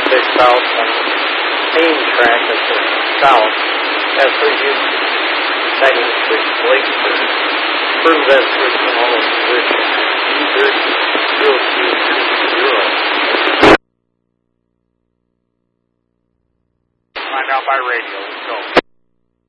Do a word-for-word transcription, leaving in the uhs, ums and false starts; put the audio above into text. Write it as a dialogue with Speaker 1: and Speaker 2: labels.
Speaker 1: the south on the main track of the south as we're used to setting switch blade first. Prove that switch in all its position. E thirty zero two three zero. Find out by radio. Let's go.